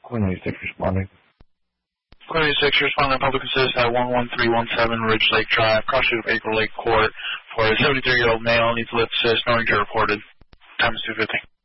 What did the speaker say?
496 responding. 496 responding to public assist at 11317 Ridge Lake Drive, cross street of Acre Lake Court, for a 73-year-old male needs lift assist, no injury reported. Time is 2:50.